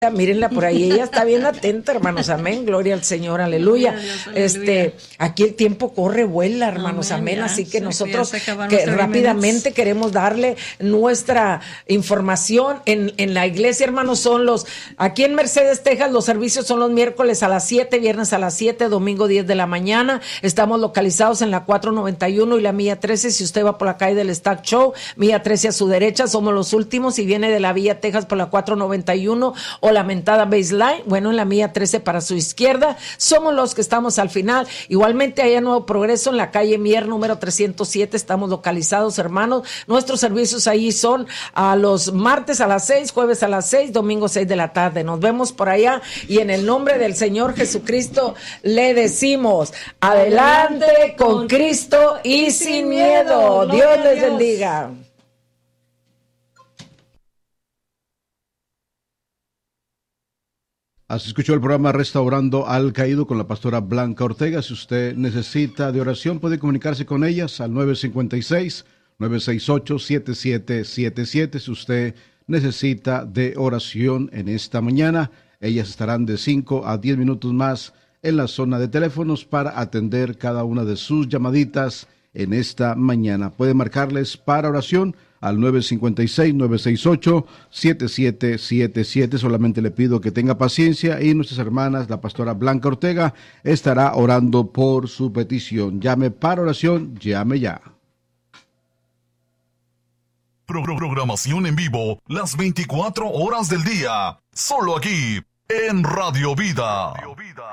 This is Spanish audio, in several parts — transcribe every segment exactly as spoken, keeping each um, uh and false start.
Mírenla por ahí, ella está bien atenta, hermanos, amén, gloria al Señor, aleluya. Dios, aleluya. Este, aquí el tiempo corre, vuela, hermanos, amén, amén. Ya, así que sí, nosotros que rápidamente queremos darle nuestra información en, en la iglesia, hermanos, son los, aquí en Mercedes, Texas, los servicios son los miércoles a las siete, viernes a las siete, domingo diez de la mañana, estamos localizados en la cuatro noventa y uno y la milla trece, si usted va por la calle del Stack Show, milla trece a su derecha, somos los últimos, si viene de la Villa Texas por la cuatro noventa y uno o lamentada baseline, bueno, en la milla trece para su izquierda, somos los que estamos al final. Igualmente allá en Nuevo Progreso, en la calle Mier número trescientos siete, estamos localizados, hermanos. Nuestros servicios ahí son a los martes a las seis, jueves a las seis, domingo seis de la tarde. Nos vemos por allá y en el nombre del Señor Jesucristo le decimos, adelante con Cristo y sin miedo. Dios les bendiga. Así escuchó el programa Restaurando al Caído con la pastora Blanca Ortega. Si usted necesita de oración, puede comunicarse con ellas al nueve cinco seis, nueve seis ocho, siete siete siete siete. Si usted necesita de oración en esta mañana, ellas estarán de cinco a diez minutos más en la zona de teléfonos para atender cada una de sus llamaditas en esta mañana. Puede marcarles para oración al nueve cinco seis, nueve seis ocho, siete siete siete siete. Solamente le pido que tenga paciencia y nuestras hermanas, la pastora Blanca Ortega, estará orando por su petición. Llame para oración, llame ya. Pro programación en vivo las veinticuatro horas del día, solo aquí en Radio Vida. Radio Vida.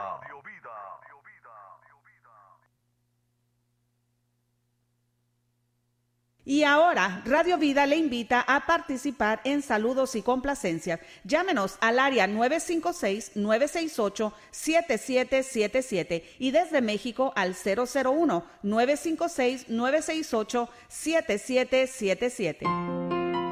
Y ahora, Radio Vida le invita a participar en saludos y complacencias. Llámenos al área nueve cinco seis, nueve seis ocho, siete siete siete siete y desde México al cero cero uno, nueve cinco seis, nueve seis ocho, siete siete siete siete.